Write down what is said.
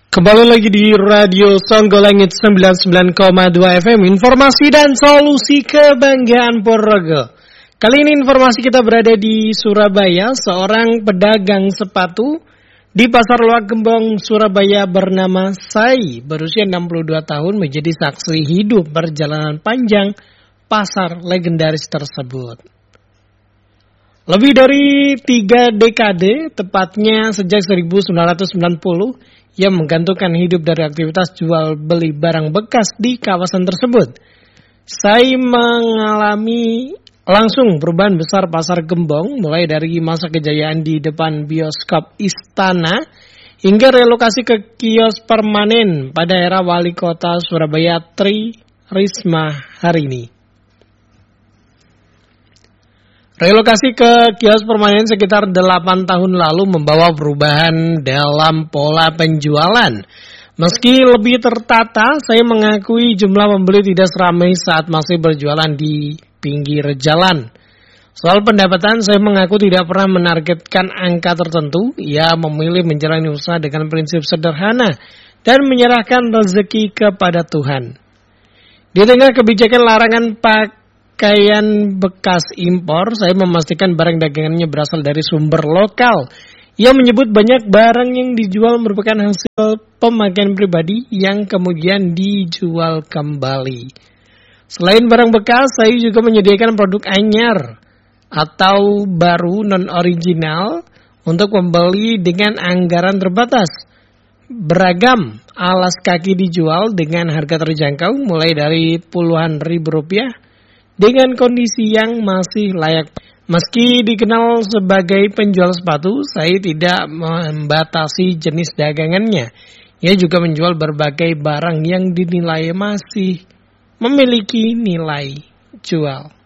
Kembali lagi di Radio Songgolangit 99,2 FM, informasi dan solusi kebanggaan Purworejo. Kali ini informasi kita berada di Surabaya. Seorang pedagang sepatu di Pasar Luak Gembong, Surabaya bernama Sai, berusia 62 tahun, menjadi saksi hidup perjalanan panjang pasar legendaris tersebut. Lebih dari 3 dekade, tepatnya sejak 1990, ia menggantungkan hidup dari aktivitas jual beli barang bekas di kawasan tersebut. Sai mengalami langsung perubahan besar pasar Gembong, mulai dari masa kejayaan di depan bioskop Istana, hingga relokasi ke kios permanen pada era wali kota Surabaya Tri Risma hari ini. Relokasi ke kios permanen sekitar 8 tahun lalu membawa perubahan dalam pola penjualan. Meski lebih tertata, saya mengakui jumlah pembeli tidak seramai saat masih berjualan di pinggir jalan. Soal pendapatan, saya mengaku tidak pernah menargetkan angka tertentu. Ia memilih menjalani usaha dengan prinsip sederhana dan menyerahkan rezeki kepada Tuhan. Di tengah kebijakan larangan pakaian bekas impor, saya memastikan barang dagangannya berasal dari sumber lokal. Ia menyebut banyak barang yang dijual merupakan hasil pemakaian pribadi yang kemudian dijual kembali. Selain barang bekas, saya juga menyediakan produk anyar atau baru non-original untuk membeli dengan anggaran terbatas. Beragam alas kaki dijual dengan harga terjangkau mulai dari puluhan ribu rupiah dengan kondisi yang masih layak. Meski dikenal sebagai penjual sepatu, saya tidak membatasi jenis dagangannya. Ia juga menjual berbagai barang yang dinilai masih memiliki nilai jual.